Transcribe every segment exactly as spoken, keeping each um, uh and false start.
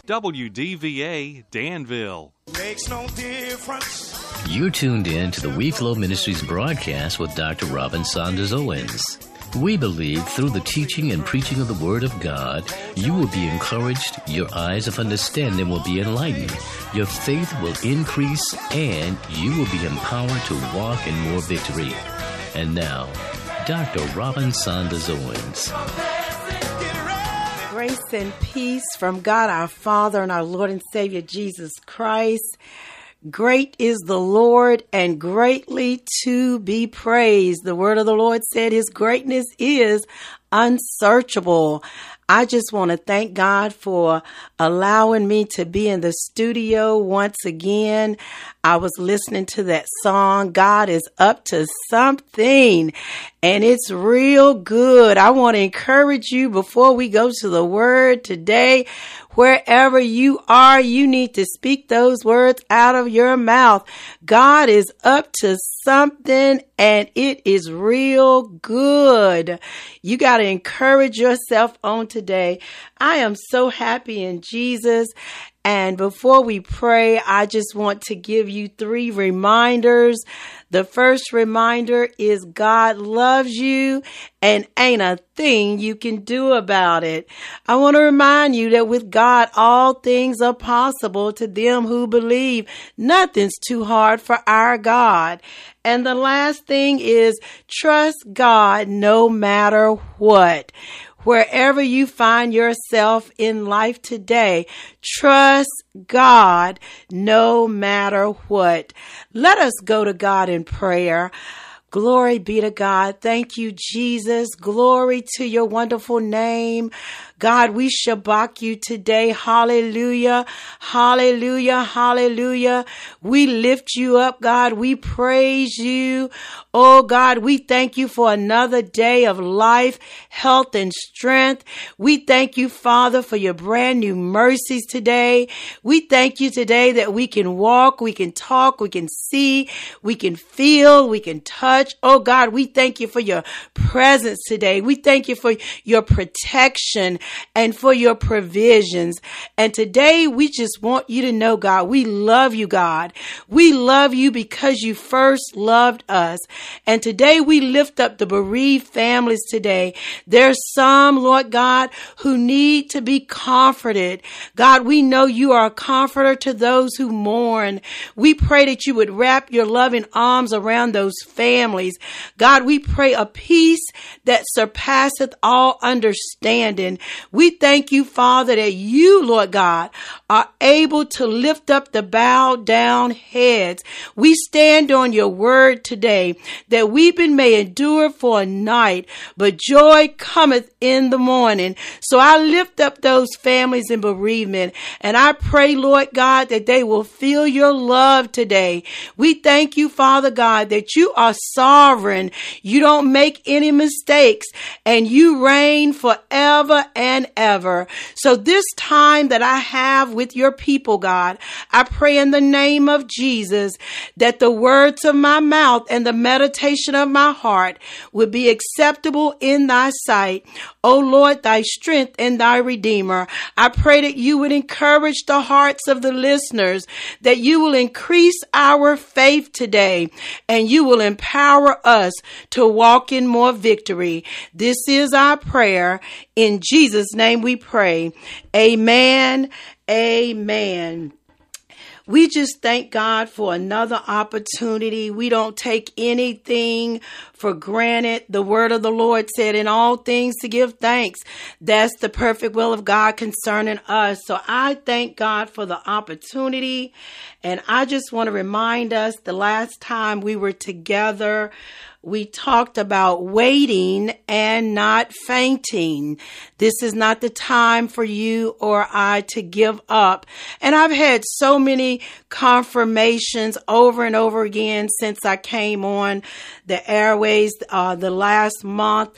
W D V A Danville. Makes no difference. You're tuned in to the We Flow Ministries broadcast with Doctor Robin Saunders Owens. We believe through the teaching and preaching of the Word of God, you will be encouraged, your eyes of understanding will be enlightened, your faith will increase, and you will be empowered to walk in more victory. And now, Doctor Robin Saunders Owens. Grace and peace from God our Father and our Lord and Savior Jesus Christ. Great is the Lord and greatly to be praised. The word of the Lord said his greatness is unsearchable. I just want to thank God for allowing me to be in the studio once again. I was listening to that song, God is up to something, and it's real good. I want to encourage you before we go to the word today. Wherever you are, you need to speak those words out of your mouth. God is up to something, and it is real good. You got to encourage yourself on today. I am so happy in Jesus. And before we pray, I just want to give you three reminders. The first reminder is God loves you and ain't a thing you can do about it. I want to remind you that with God, all things are possible to them who believe. Nothing's too hard for our God. And the last thing is trust God no matter what. Wherever you find yourself in life today, trust God no matter what. Let us go to God in prayer. Glory be to God. Thank you, Jesus. Glory to your wonderful name. God, we shabak you today. Hallelujah. Hallelujah. Hallelujah. We lift you up, God. We praise you. Oh, God, we thank you for another day of life, health, and strength. We thank you, Father, for your brand new mercies today. We thank you today that we can walk, we can talk, we can see, we can feel, we can touch. Oh, God, we thank you for your presence today. We thank you for your protection and for your provisions. And today we just want you to know, God, we love you, God. We love you because you first loved us. And today we lift up the bereaved families today. There's some, Lord God, who need to be comforted. God, we know you are a comforter to those who mourn. We pray that you would wrap your loving arms around those families. God, we pray a peace that surpasseth all understanding. We thank you, Father, that you, Lord God, are able to lift up the bowed down heads. We stand on your word today that weeping may endure for a night, but joy cometh in the morning. So I lift up those families in bereavement, and I pray, Lord God, that they will feel your love today. We thank you, Father God, that you are sovereign. You don't make any mistakes, and you reign forever and ever. So this time that I have with your people, God, I pray in the name of Jesus that the words of my mouth and the meditation of my heart would be acceptable in thy sight. O Lord, thy strength and thy redeemer. I pray that you would encourage the hearts of the listeners, that you will increase our faith today, and you will empower us to walk in more victory. This is our prayer. In Jesus' name we pray. Amen. Amen. We just thank God for another opportunity. We don't take anything for granted. The word of the Lord said in all things to give thanks. That's the perfect will of God concerning us. So I thank God for the opportunity. And I just want to remind us the last time we were together, we talked about waiting and not fainting. This is not the time for you or I to give up. And I've had so many confirmations over and over again since I came on the airways uh, the last month.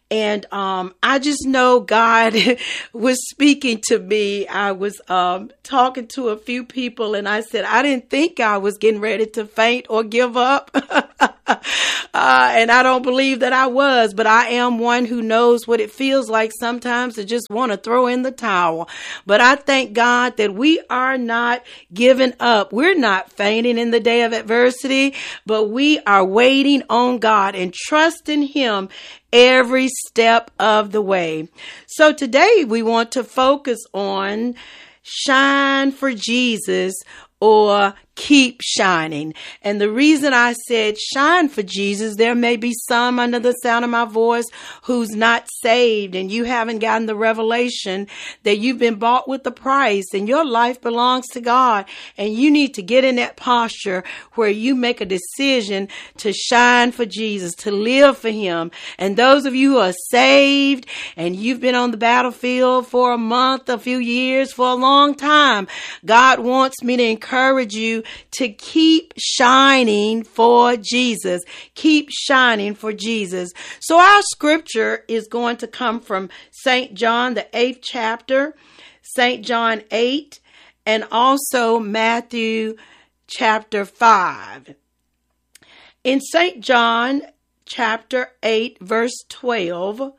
And um, I just know God was speaking to me. I was um, talking to a few people, and I said, I didn't think I was getting ready to faint or give up. uh, and I don't believe that I was, but I am one who knows what it feels like sometimes to just want to throw in the towel. But I thank God that we are not giving up. We're not fainting in the day of adversity, but we are waiting on God and trusting Him every step of the way. So today we want to focus on shine for Jesus, or keep shining. And the reason I said shine for Jesus, there may be some under the sound of my voice who's not saved, and you haven't gotten the revelation that you've been bought with the price and your life belongs to God. And you need to get in that posture where you make a decision to shine for Jesus, to live for Him. And those of you who are saved and you've been on the battlefield for a month, a few years, for a long time, God wants me to encourage you to keep shining for Jesus. Keep shining for Jesus. So our scripture is going to come from Saint John, the eighth chapter, Saint John eight, and also Matthew chapter five. In Saint John chapter eight, verse twelve,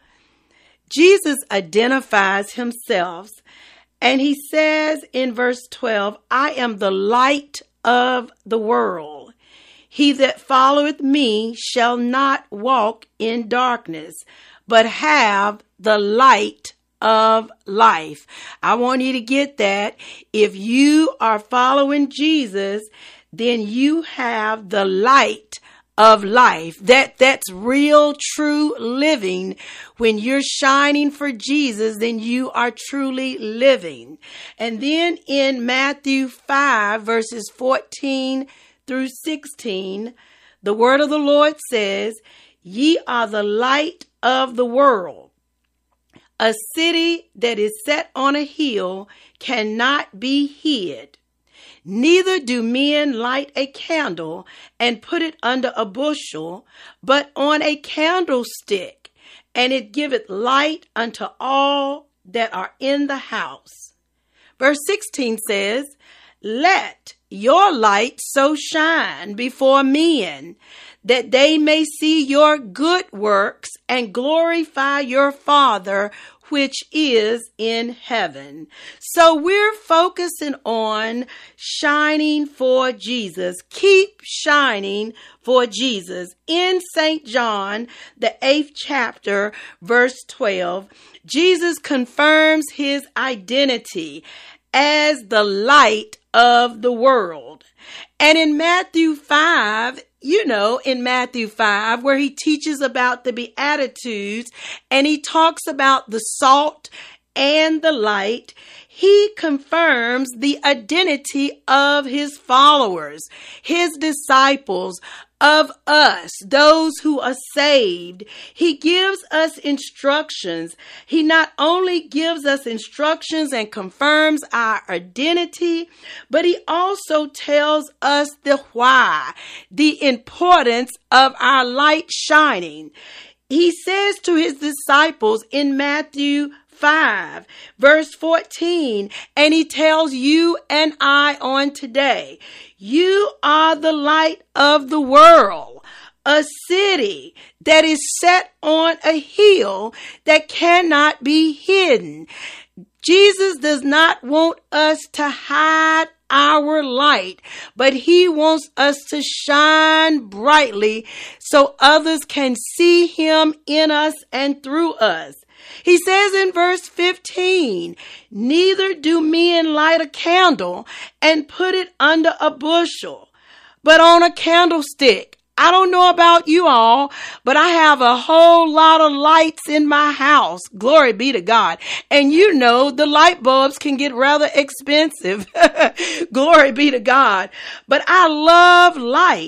Jesus identifies Himself, and He says in verse twelve, I am the light of the world. He that followeth me shall not walk in darkness, but have the light of life. I want you to get that. If you are following Jesus, then you have the light of life. That that's real, true living. When you're shining for Jesus, then you are truly living. And then in Matthew five, verses fourteen through sixteen, the word of the Lord says, ye are the light of the world. A city that is set on a hill cannot be hid. Neither do men light a candle and put it under a bushel, but on a candlestick, and it giveth light unto all that are in the house. Verse sixteen says, let your light so shine before men, that they may see your good works and glorify your Father which is in heaven. So we're focusing on shining for Jesus. Keep shining for Jesus. In Saint John, the eighth chapter, verse twelve, Jesus confirms His identity as the light of the world. And in Matthew five, you know, in Matthew five, where He teaches about the Beatitudes and He talks about the salt and the light, He confirms the identity of His followers, His disciples, of us, those who are saved. He gives us instructions. He not only gives us instructions and confirms our identity, but He also tells us the why, the importance of our light shining. He says to His disciples in Matthew five, verse fourteen, and He tells you and I on today, you are the light of the world, a city that is set on a hill that cannot be hidden. Jesus does not want us to hide our light, but He wants us to shine brightly so others can see Him in us and through us. He says in verse fifteen, neither do men light a candle and put it under a bushel, but on a candlestick. I don't know about you all, but I have a whole lot of lights in my house. Glory be to God. And you know, the light bulbs can get rather expensive. Glory be to God. But I love light.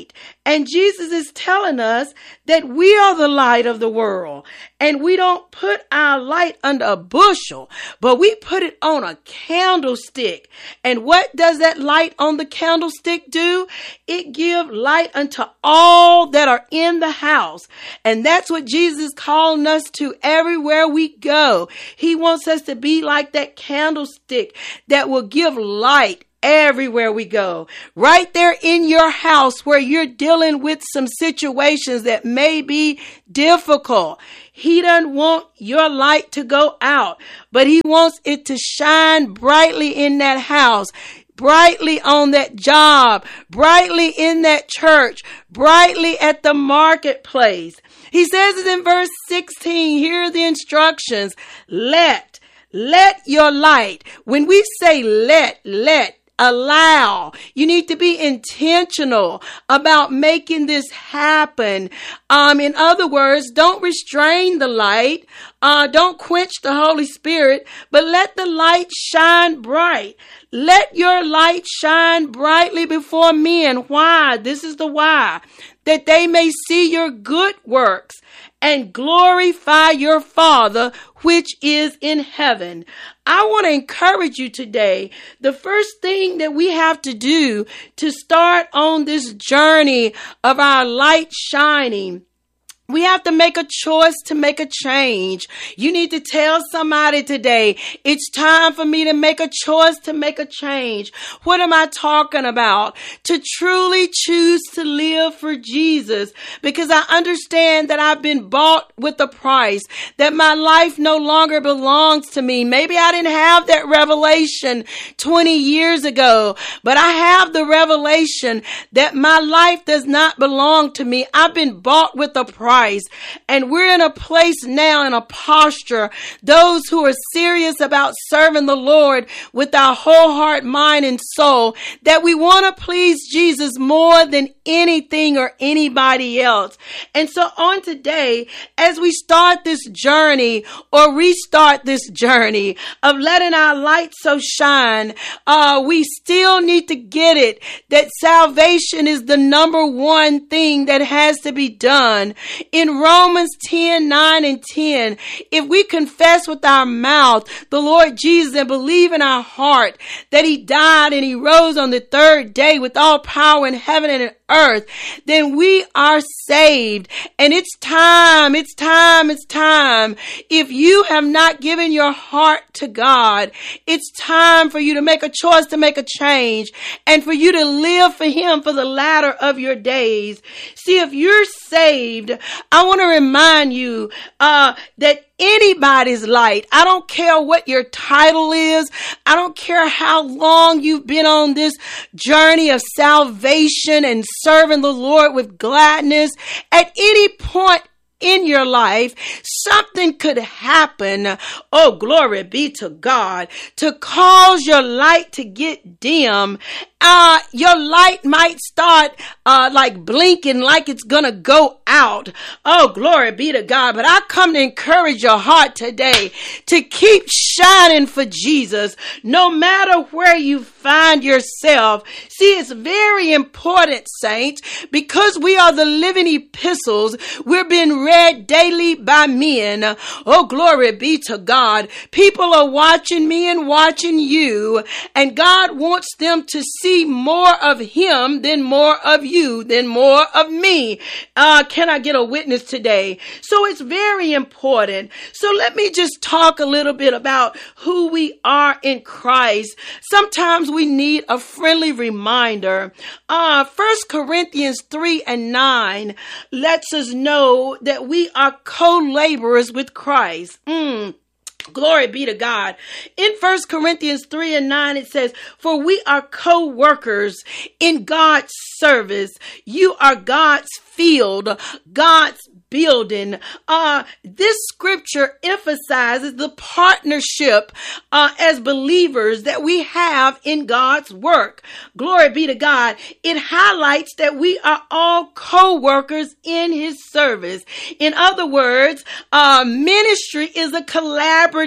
And Jesus is telling us that we are the light of the world. And we don't put our light under a bushel, but we put it on a candlestick. And what does that light on the candlestick do? It gives light unto all that are in the house. And that's what Jesus is calling us to everywhere we go. He wants us to be like that candlestick that will give light everywhere we go. Right there in your house where you're dealing with some situations that may be difficult. He doesn't want your light to go out, but he wants it to shine brightly in that house, brightly on that job, brightly in that church, brightly at the marketplace. He says it in verse sixteen. Here are the instructions. Let, let your light. When we say let, let, allow. You need to be intentional about making this happen. Um, in other words, don't restrain the light. Uh, don't quench the Holy Spirit, but let the light shine bright. Let your light shine brightly before men. Why? This is the why. That they may see your good works and glorify your Father which is in heaven. I want to encourage you today. The first thing that we have to do to start on this journey of our light shining, we have to make a choice to make a change. You need to tell somebody today, it's time for me to make a choice to make a change. What am I talking about? To truly choose to live for Jesus, because I understand that I've been bought with a price, that my life no longer belongs to me. Maybe I didn't have that revelation twenty years ago, but I have the revelation that my life does not belong to me. I've been bought with a price. And we're in a place now, in a posture, those who are serious about serving the Lord with our whole heart, mind, and soul, that we want to please Jesus more than anything or anybody else. And so on today, as we start this journey or restart this journey of letting our light so shine, uh, we still need to get it that salvation is the number one thing that has to be done. In Romans ten, nine and ten, if we confess with our mouth the Lord Jesus and believe in our heart that he died and he rose on the third day with all power in heaven and in earth, then we are saved. And it's time, it's time, it's time. If you have not given your heart to God, it's time for you to make a choice to make a change and for you to live for him for the latter of your days. See, if you're saved, I want to remind you uh, that anybody's light, I don't care what your title is, I don't care how long you've been on this journey of salvation and serving the Lord with gladness, at any point in your life, something could happen, oh, glory be to God, to cause your light to get dim. Uh, your light might start uh, like blinking like it's going to go out. Oh, glory be to God. But I come to encourage your heart today to keep shining for Jesus, no matter where you find yourself. See, it's very important, saints, because we are the living epistles. We're being read daily by men. Oh, glory be to God. People are watching me and watching you, and God wants them to see more of him than more of you, than more of me. Uh, can I get a witness today? So it's very important. So let me just talk a little bit about who we are in Christ. Sometimes we need a friendly reminder. Uh, First Corinthians three and nine lets us know that we are co-laborers with Christ. Mm. Glory be to God. In First Corinthians three and nine, it says, for we are co-workers in God's service. You are God's field, God's building. Uh, this scripture emphasizes the partnership uh, as believers that we have in God's work. Glory be to God. It highlights that we are all co-workers in his service. In other words, uh, ministry is a collaborative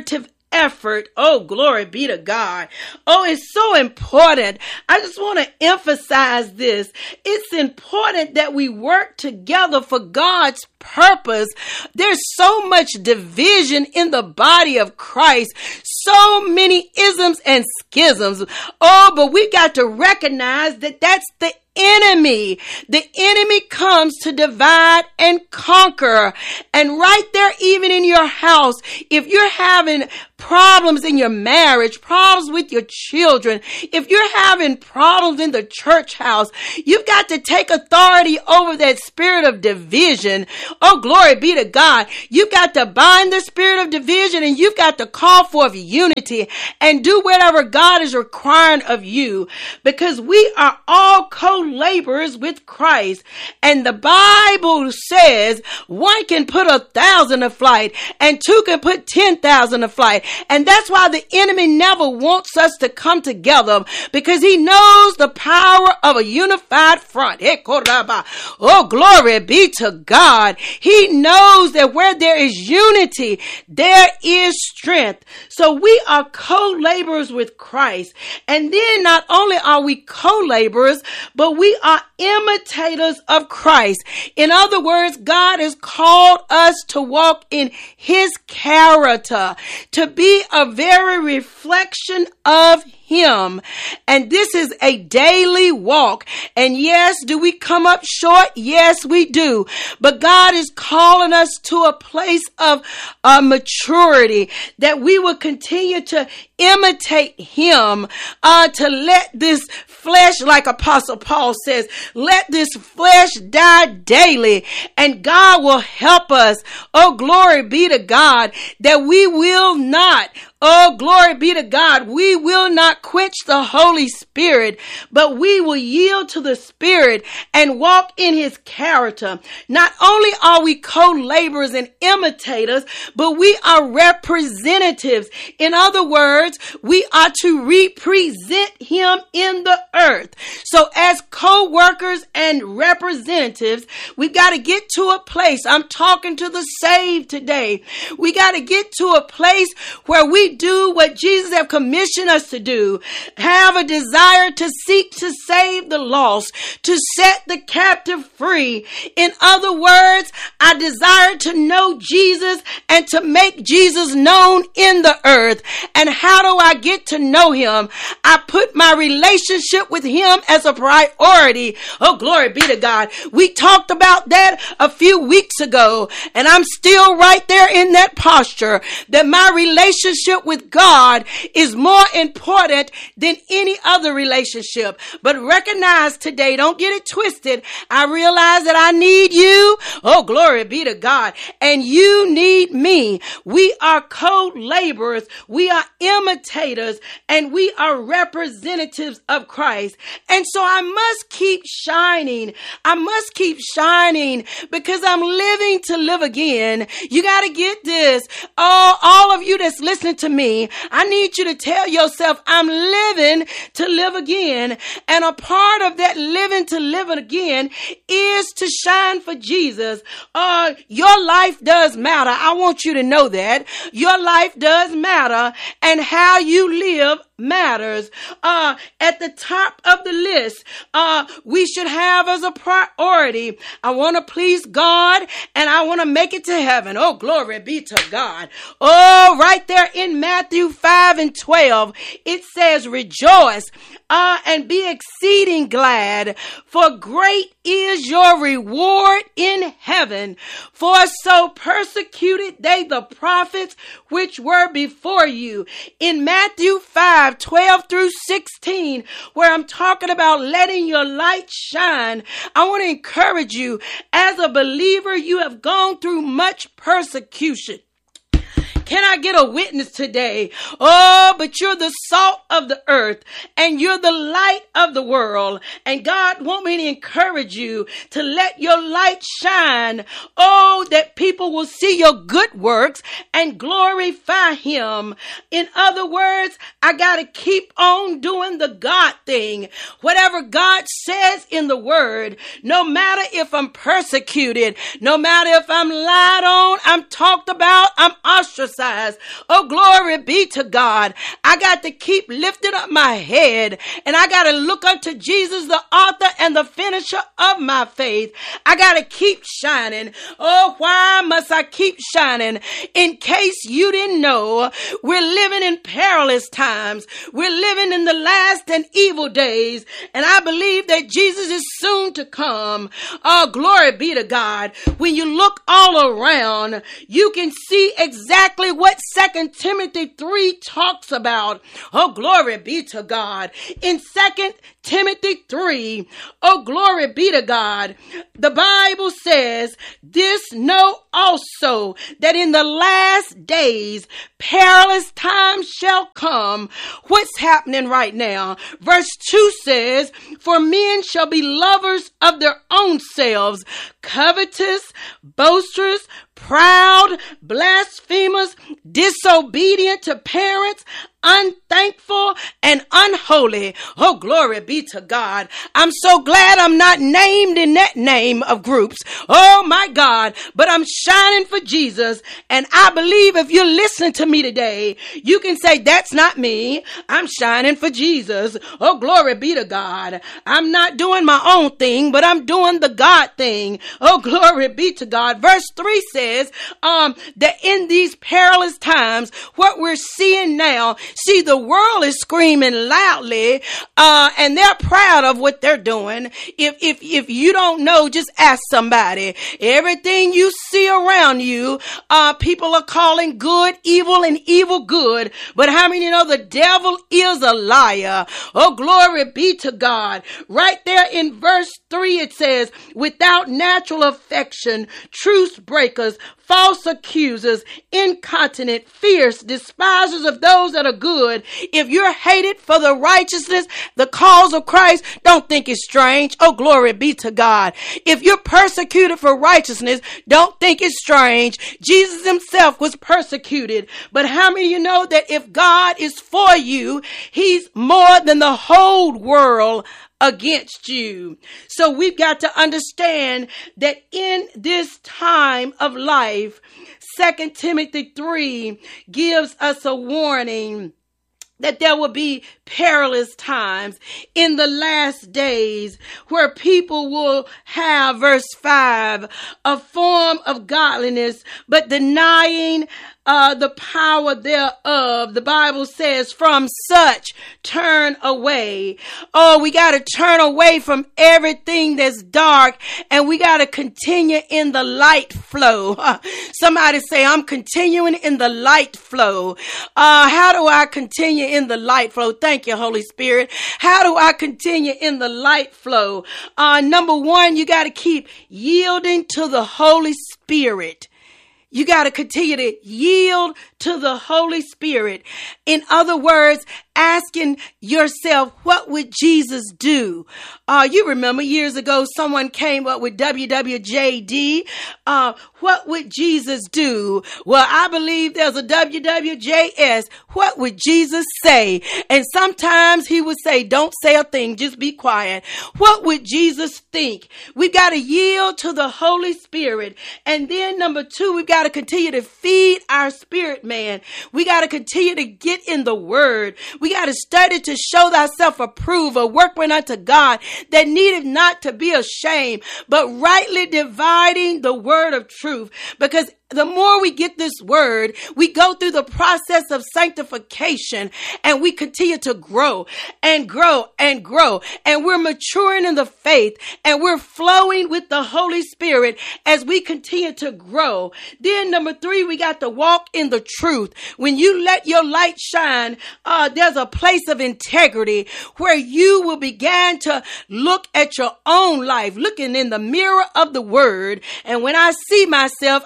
effort. Oh, glory be to God. Oh, it's so important. I just want to emphasize this. It's important that we work together for God's purpose. There's so much division in the body of Christ, so many isms and schisms. Oh, but we got to recognize that that's the enemy. The enemy comes to divide and conquer. And right there, even in your house, if you're having problems in your marriage, problems with your children, if you're having problems in the church house, you've got to take authority over that spirit of division. Oh, glory be to God. You've got to bind the spirit of division, and you've got to call forth unity and do whatever God is requiring of you, because we are all co-laborers with Christ. And the Bible says one can put a thousand to flight and two can put ten thousand to flight. And that's why the enemy never wants us to come together, because he knows the power of a unified front. Oh, glory be to God. He knows that where there is unity, there is strength. So we are co-laborers with Christ. And then not only are we co-laborers, but we are imitators of Christ. In other words, God has called us to walk in his character, to be a very reflection of him. And this is a daily walk. And yes, do we come up short? Yes, we do. But God is calling us to a place of uh, maturity, that we will continue to imitate him, uh, to let this flesh, like Apostle Paul says, let this flesh die daily, and God will help us. Oh, glory be to God, that we will not, oh, glory be to God, we will not quench the Holy Spirit, but we will yield to the Spirit and walk in his character. Not only are we co-laborers and imitators, but we are representatives. In other words, we are to represent him in the earth. So as co-workers and representatives, we got to get to a place. I'm talking to the saved today. We got to get to a place where we do what Jesus have commissioned us to do. Have a desire to seek to save the lost, to set the captive free. In other words, I desire to know Jesus and to make Jesus known in the earth. And how do I get to know him? I put my relationship with him as a priority. Oh, glory be to God. We talked about that a few weeks ago, and I'm still right there in that posture, that my relationship with God is more important than any other relationship. But recognize today, don't get it twisted, I realize that I need you. Oh, glory be to God. And you need me. We are co-laborers. We are imitators, and we are representatives of Christ. And so I must keep shining. I must keep shining because I'm living to live again. You got to get this. Oh, all of you that's listening to me, I need you to tell yourself, I'm living to live again. And a part of that living to live again is to shine for Jesus. Uh, your life does matter. I want you to know that. Your life does matter, and how you live matters. Uh, at the top of the list, uh, we should have as a priority, I want to please God and I want to make it to heaven. Oh, glory be to God. Oh, right there in Matthew five and twelve, it says, rejoice uh, and be exceeding glad, for great is your reward in heaven. For so persecuted they the prophets which were before you. In Matthew five, twelve through sixteen, where I'm talking about letting your light shine, I want to encourage you, as a believer, you have gone through much persecution. Can I get a witness today? Oh, but you're the salt of the earth, and you're the light of the world. And God want me to encourage you to let your light shine. Oh, that people will see your good works and glorify him. In other words, I got to keep on doing the God thing. Whatever God says in the word, no matter if I'm persecuted, no matter if I'm lied on, I'm talked about, I'm ostracized. Oh, glory be to God. I got to keep lifting up my head, and I got to look unto Jesus, the author and the finisher of my faith. I got to keep shining. Oh, why must I keep shining? In case you didn't know, we're living in perilous times. We're living in the last and evil days, and I believe that Jesus is soon to come. Oh, glory be to God. When you look all around, you can see exactly what Second Timothy three talks about. Oh, glory be to God. In Second Timothy three, oh, glory be to God, the Bible says, this know also that in the last days perilous times shall come. What's happening right now? Verse two says, for men shall be lovers of their own selves, covetous, boasters, proud, blasphemers, disobedient to parents, unthankful, and unholy. Oh, glory be to God. I'm so glad I'm not named in that name of groups. Oh, my God. But I'm shining for Jesus. And I believe if you're listening to me today, you can say, that's not me. I'm shining for Jesus. Oh, glory be to God. I'm not doing my own thing, but I'm doing the God thing. Oh, glory be to God. Verse three says um, that in these perilous times, what we're seeing now, see, the world is screaming loudly, uh, and they're proud of what they're doing. If, if, if you don't know, just ask somebody. Everything you see around you, uh, people are calling good evil and evil good. But how many know the devil is a liar? Oh, glory be to God. Right there in verse three, it says, without natural affection, truce breakers, false accusers, incontinent, fierce, despisers of those that are good. If you're hated for the righteousness, the cause of Christ, don't think it's strange. Oh, glory be to God. If you're persecuted for righteousness, don't think it's strange. Jesus himself was persecuted. But how many of you know that if God is for you, he's more than the whole world against you? So we've got to understand that in this time of life, Second Timothy three gives us a warning that there will be perilous times in the last days where people will have, verse five, a form of godliness, but denying Uh, the power thereof. The Bible says, from such turn away. Oh, we got to turn away from everything that's dark, and we got to continue in the light flow. Somebody say, I'm continuing in the light flow. Uh, how do I continue in the light flow? Thank you, Holy Spirit. How do I continue in the light flow? Uh, number one, you got to keep yielding to the Holy Spirit. You got to continue to yield to the Holy Spirit. In other words, asking yourself, what would Jesus do? Uh, you remember years ago, someone came up with W W J D. Uh, what would Jesus do? Well, I believe there's a W W J S. What would Jesus say? And sometimes he would say, don't say a thing, just be quiet. What would Jesus think? We've got to yield to the Holy Spirit. And then number two, we've got to continue to feed our spirit man. We got to continue to get in the word. We got to study to show thyself approved, a workman unto God that needeth not to be ashamed, but rightly dividing the word of truth. Because the more we get this word, we go through the process of sanctification, and we continue to grow and grow and grow. And we're maturing in the faith, and we're flowing with the Holy Spirit as we continue to grow. Then number three, we got to walk in the truth. When you let your light shine, uh, there's a place of integrity where you will begin to look at your own life, looking in the mirror of the word. And when I see myself, I see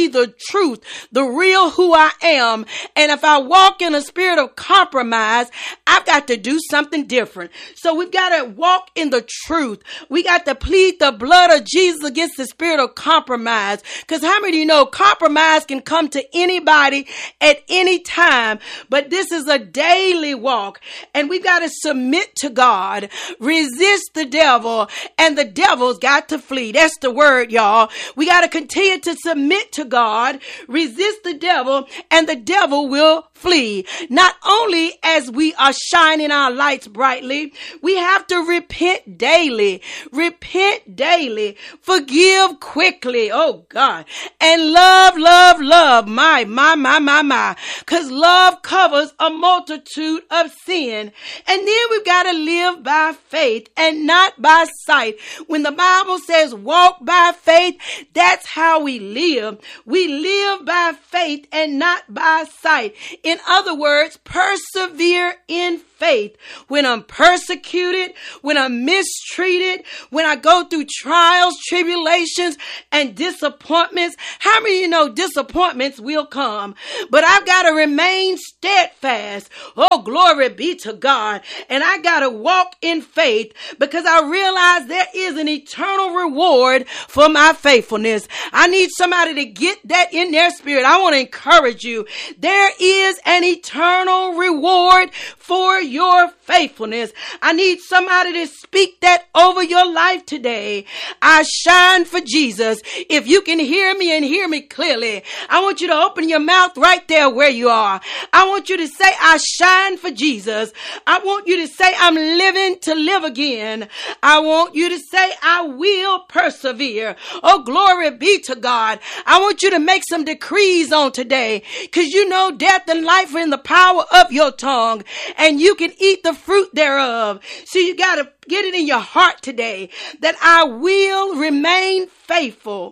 the truth, the real who I am. And if I walk in a spirit of compromise, I've got to do something different. So we've got to walk in the truth. We got to plead the blood of Jesus against the spirit of compromise. Because how many of you know compromise can come to anybody at any time? But this is a daily walk, and we've got to submit to God, resist the devil, and the devil's got to flee. That's the word, y'all. We got to continue to submit to God, resist the devil, and the devil will flee. Not only as we are shining our lights brightly, we have to repent daily. Repent daily. Forgive quickly. Oh God. And love, love, love. My, my, my, my, my. Because love covers a multitude of sin. And then we've got to live by faith and not by sight. When the Bible says walk by faith, that's how we live. We live by faith and not by sight. In other words, persevere in faith. When I'm persecuted, when I'm mistreated, when I go through trials, tribulations, and disappointments. How many of you know disappointments will come? But I've got to remain steadfast. Oh, glory be to God. And I got to walk in faith because I realize there is an eternal reward for my faithfulness. I need somebody to get that in their spirit. I want to encourage you. There is an eternal reward for your faithfulness. I need somebody to speak that over your life today. I shine for Jesus. If you can hear me and hear me clearly, I want you to open your mouth right there where you are. I want you to say, I shine for Jesus. I want you to say, I'm living to live again. I want you to say, I will persevere. Oh, glory be to God. I want you to make some decrees on today, because you know death and life are in the power of your tongue, and you can eat the fruit thereof. So you got to get it in your heart today that I will remain faithful,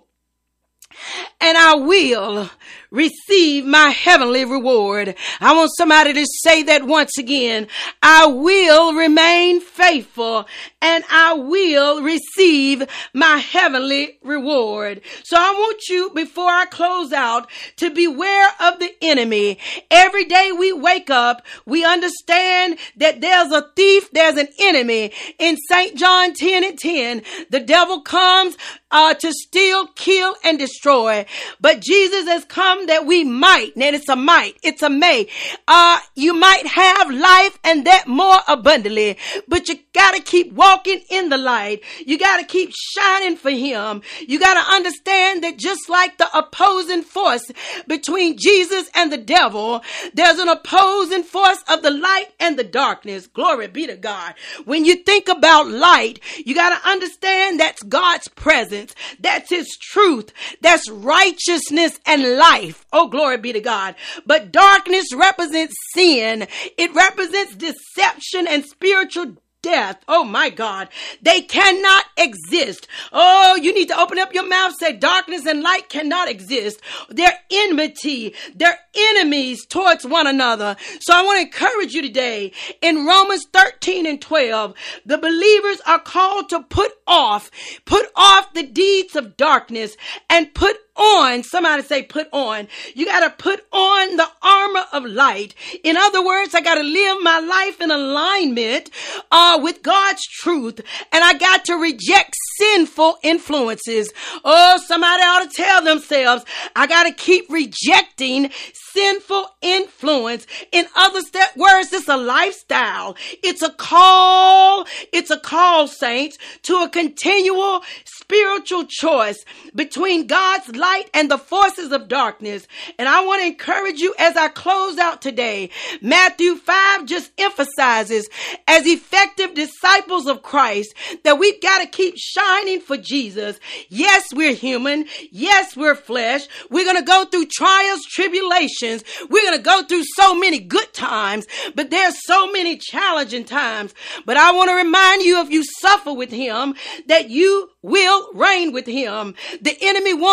and I will receive my heavenly reward. I want somebody to say that once again. I will remain faithful, and I will receive my heavenly reward. So I want you, before I close out, to beware of the enemy. Every day we wake up, we understand that there's a thief, there's an enemy. In Saint John ten and ten, the devil comes uh, to steal, kill, and destroy. But Jesus has come that we might, and it's a might, it's a may, uh, you might have life and that more abundantly, but you got to keep walking in the light. You got to keep shining for him. You got to understand that just like the opposing force between Jesus and the devil, there's an opposing force of the light and the darkness. Glory be to God. When you think about light, you got to understand that's God's presence. That's his truth. That's righteousness and life. Oh, glory be to God. But darkness represents sin. It represents deception and spiritual death. Oh my God. They cannot exist. Oh, you need to open up your mouth. Say darkness and light cannot exist. They're enmity. They're enemies towards one another. So I want to encourage you today. In Romans thirteen and twelve, the believers are called to put off, put off the deeds of darkness and put on, somebody say put on. You got to put on the armor of light. In other words, I got to live my life in alignment uh, with God's truth. And I got to reject sinful influences. Oh, somebody ought to tell themselves, I got to keep rejecting sinful influence. In other st- words, it's a lifestyle. It's a call. It's a call, saints, to a continual spiritual choice between God's light and the forces of darkness. And I want to encourage you as I close out today. Matthew five just emphasizes, as effective disciples of Christ, that we've got to keep shining for Jesus. Yes, we're human. Yes, we're flesh. We're going to go through trials, tribulations. We're going to go through so many good times, but there's so many challenging times. But I want to remind you, if you suffer with him, that you will reign with him. The enemy wants you to get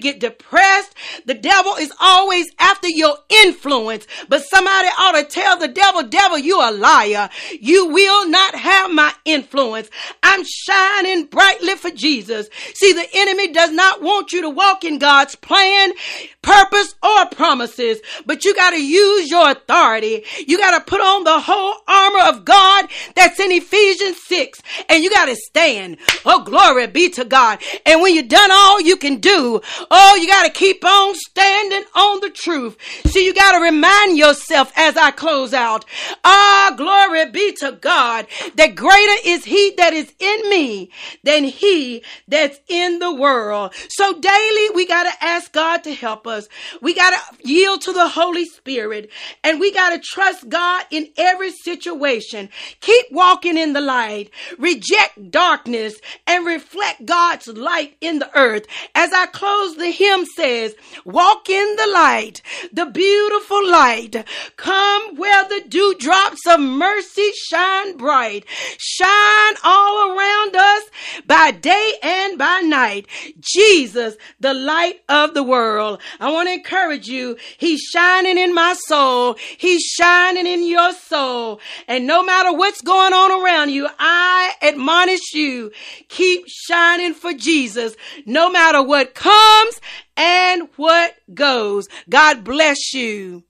get depressed. The devil is always after your influence. But somebody ought to tell the devil, devil, you a liar. You will not have my influence. I'm shining brightly for Jesus. See, the enemy does not want you to walk in God's plan, purpose, or promises. But you got to use your authority. You got to put on the whole armor of God that's in Ephesians six. And you got to stand. Oh, glory be to God. And when you've done all you can do, oh, you got to keep on standing on the truth. See, you got to remind yourself as I close out. Ah, glory be to God, that greater is he that is in me than he that's in the world. So daily we got to ask God to help us. We got to yield to the Holy Spirit, and we got to trust God in every situation. Keep walking in the light, reject darkness, and reflect God's light in the earth. As I close, the hymn says, walk in the light, the beautiful light. Come where the dewdrops of mercy shine bright. Shine all around us by day and by night. Jesus, the light of the world. I want to encourage you. He's shining in my soul. He's shining in your soul. And no matter what's going on around you, I admonish you, keep shining for Jesus, no matter what comes and what goes. God bless you.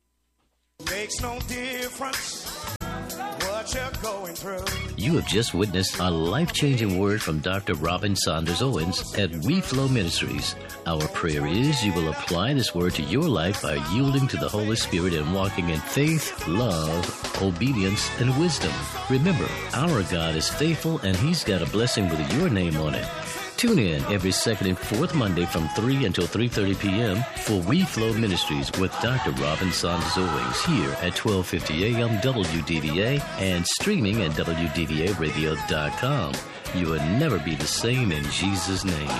Makes no difference what you're going through. You have just witnessed a life-changing word from Doctor Robin Saunders Owens at We Flow Ministries. Our prayer is you will apply this word to your life by yielding to the Holy Spirit and walking in faith, love, obedience, and wisdom. Remember, our God is faithful and He's got a blessing with your name on it. Tune in every second and fourth Monday from three until three thirty p.m. for We Flow Ministries with Doctor Robin Saunders Owens here at twelve fifty a.m. W D V A and streaming at W D V A radio dot com. You will never be the same in Jesus' name.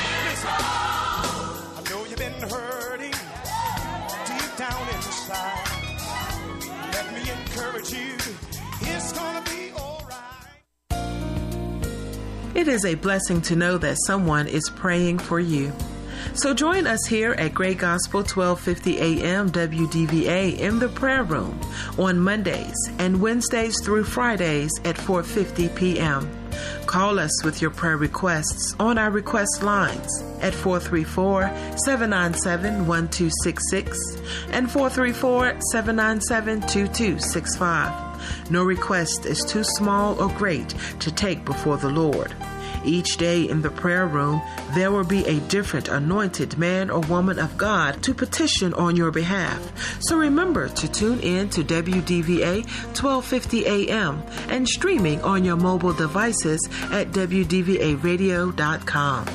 I know you've been hurting deep down inside. Let me encourage you. It's gonna be all right. It is a blessing to know that someone is praying for you. So join us here at Great Gospel twelve fifty a.m. W D V A in the prayer room on Mondays and Wednesdays through Fridays at four fifty p.m. Call us with your prayer requests on our request lines at four three four, seven nine seven, one two six six and four three four, seven nine seven, two two six five. No request is too small or great to take before the Lord. Each day in the prayer room, there will be a different anointed man or woman of God to petition on your behalf. So remember to tune in to W D V A twelve fifty a.m. and streaming on your mobile devices at W D V A radio dot com.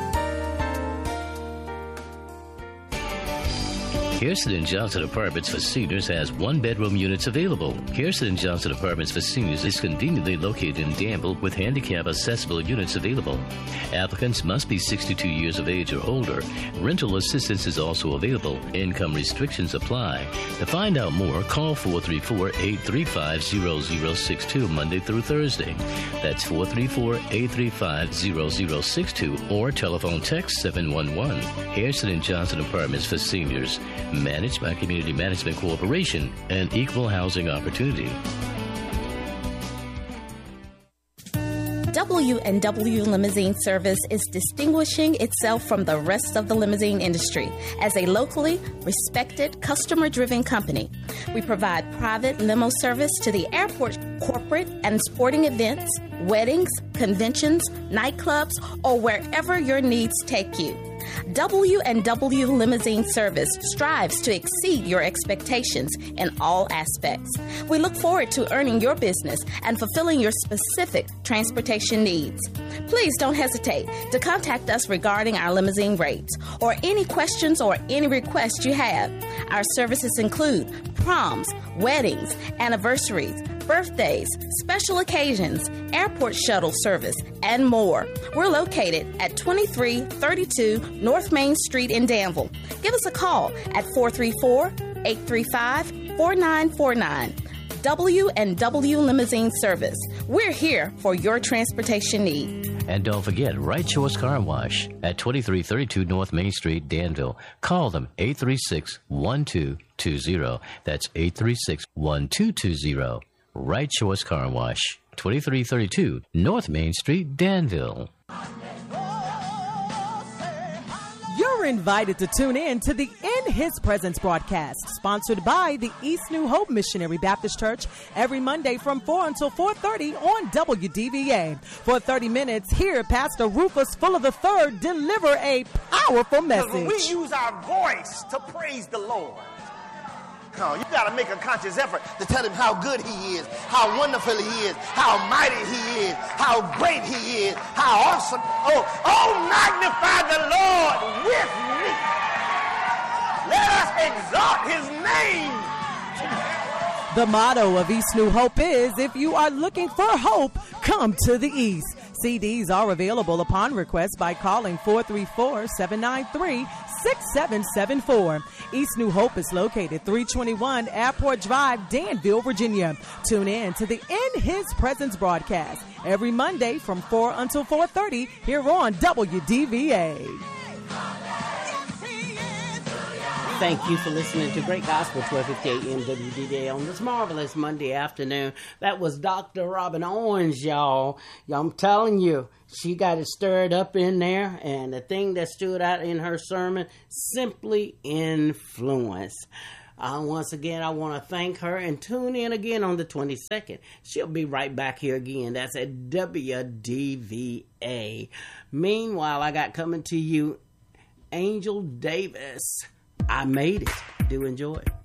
Kirsten and Johnson Apartments for Seniors has one-bedroom units available. Kirsten and Johnson Apartments for Seniors is conveniently located in Danville with handicap-accessible units available. Applicants must be sixty-two years of age or older. Rental assistance is also available. Income restrictions apply. To find out more, call four three four, eight three five, zero zero six two Monday through Thursday. That's four three four, eight three five, zero zero six two or telephone text seven one one. Kirsten and Johnson Apartments for Seniors. Managed by Community Management Corporation and Equal Housing Opportunity. W and W Limousine Service is distinguishing itself from the rest of the limousine industry as a locally respected, customer-driven company. We provide private limo service to the airport, corporate and sporting events, weddings, conventions, nightclubs, or wherever your needs take you. W and W Limousine Service strives to exceed your expectations in all aspects. We look forward to earning your business and fulfilling your specific transportation needs. Please don't hesitate to contact us regarding our limousine rates or any questions or any requests you have. Our services include proms, weddings, anniversaries, birthdays, special occasions, airport shuttle service, and more. We're located at twenty-three thirty-two North Main Street in Danville. Give us a call at four three four, eight three five, four nine four nine. W and W Limousine Service. We're here for your transportation need. And don't forget, Right Choice Car Wash at twenty-three thirty-two North Main Street, Danville. Call them eight three six, one two two zero. That's eight three six, one two two zero. Right Choice Car Wash, twenty-three thirty-two North Main Street, Danville. You're invited to tune in to the In His Presence broadcast, sponsored by the East New Hope Missionary Baptist Church, every Monday from four until four thirty on W D V A. For thirty minutes, hear Pastor Rufus Fuller the third deliver a powerful message. When we use our voice to praise the Lord, oh, you got to make a conscious effort to tell him how good he is, how wonderful he is, how mighty he is, how great he is, how awesome. Oh, oh, magnify the Lord with me. Let us exalt his name. The motto of East New Hope is, if you are looking for hope, come to the East. C Ds are available upon request by calling four three four, seven nine three, six seven seven four. East New Hope is located three twenty-one Airport Drive, Danville, Virginia. Tune in to the In His Presence broadcast every Monday from four until four thirty here on W D V A. Thank you for listening to Great Gospel, twelve fifty A M W D V A on this marvelous Monday afternoon. That was Doctor Robin Owens, y'all. y'all. I'm telling you, she got it stirred up in there, and the thing that stood out in her sermon, simply influence. Uh, once again, I want to thank her, and tune in again on the twenty-second. She'll be right back here again. That's at W D V A. Meanwhile, I got coming to you Angel Davis. I made it. Do enjoy it.